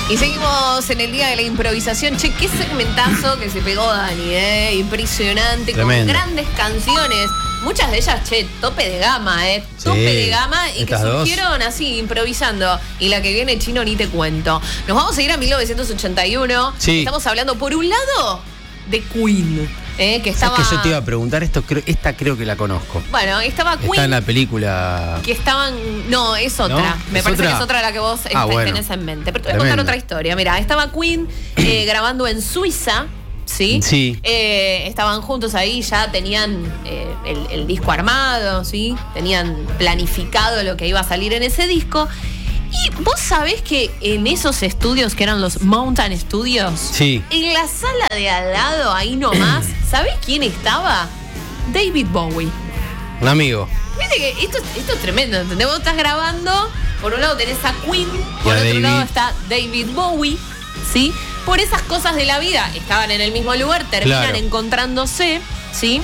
Y seguimos en el día de la improvisación. Che, qué segmentazo que se pegó Dani, impresionante, tremendo. con grandes canciones. Muchas de ellas, che, tope de gama, tope de gama. Y que surgieron así, improvisando. Y la que viene, Chino, ni te cuento. Nos vamos a ir a 1981. Sí. Estamos hablando, por un lado, de Queen. Que estaba... ¿Sabes que yo te iba a preguntar esto? Esta creo que la conozco. Bueno, estaba Queen. Está en la película... Que estaban... No, es otra. ¿No? Me parece que es otra la que vos bueno. tenés en mente. Pero te voy a contar otra historia. Mira, estaba Queen grabando en Suiza, ¿sí? Sí. Estaban juntos ahí, ya tenían el disco armado, ¿sí? Tenían planificado lo que iba a salir en ese disco. Y vos sabés que en esos estudios, que eran los Mountain Studios, sí, en la sala de al lado, ahí nomás, ¿sabés quién estaba? David Bowie. Un amigo. Viste que esto es tremendo, ¿entendés? Vos estás grabando, por un lado tenés a Queen, por otro David. lado está David Bowie, ¿sí? Por esas cosas de la vida, estaban en el mismo lugar, terminan encontrándose, ¿sí?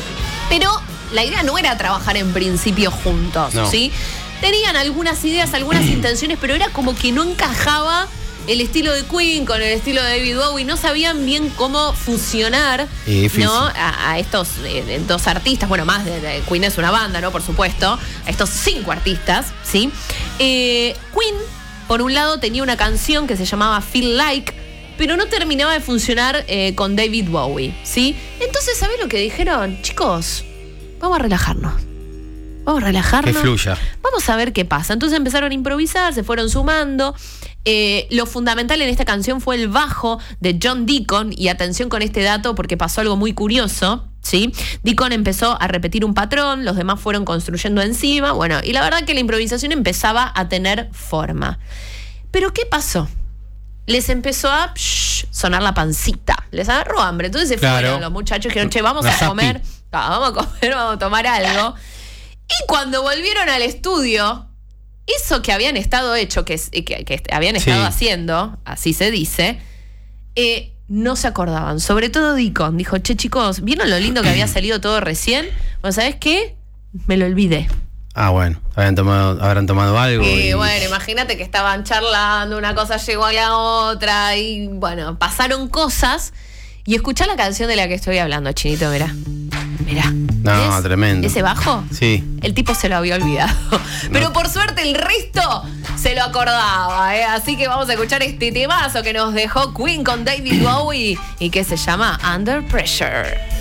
Pero la idea no era trabajar en principio juntos, ¿sí? Tenían algunas ideas, algunas intenciones, pero era como que no encajaba el estilo de Queen con el estilo de David Bowie. No sabían bien cómo fusionar, ¿no? A estos dos artistas. Bueno, más de Queen es una banda, ¿no? Por supuesto. A estos 5 artistas, ¿sí? Queen, por un lado, tenía una canción que se llamaba Feel Like, pero no terminaba de funcionar con David Bowie, ¿sí? Entonces, ¿sabés lo que dijeron? Chicos, vamos a relajarnos. Vamos a relajarnos. Que fluya. Vamos a ver qué pasa. Entonces empezaron a improvisar, se fueron sumando. Lo fundamental en esta canción fue el bajo de John Deacon. Y atención con este dato porque pasó algo muy curioso, ¿sí? Deacon empezó a repetir un patrón, los demás fueron construyendo encima. Bueno, y la verdad que la improvisación empezaba a tener forma. Pero ¿qué pasó? Les empezó a sonar la pancita. Les agarró hambre. Entonces se fueron los muchachos y dijeron, che, vamos a comer, vamos a tomar algo. Y cuando volvieron al estudio, eso que habían estado que habían estado haciendo, así se dice, no se acordaban. Sobre todo Deacon dijo, che, chicos, ¿vieron lo lindo que había salido todo recién? Bueno, ¿sabés qué? Me lo olvidé. Ah, bueno, habrán tomado algo. Bueno, imagínate que estaban charlando, una cosa llegó a la otra y bueno, pasaron cosas. Y escuchá la canción de la que estoy hablando, Chinito, mirá. No, ¿ves? tremendo. ¿Ese bajo? Sí. El tipo se lo había olvidado. Pero por suerte el resto se lo acordaba, ¿eh? Así que vamos a escuchar este temazo que nos dejó Queen con David Bowie y que se llama Under Pressure.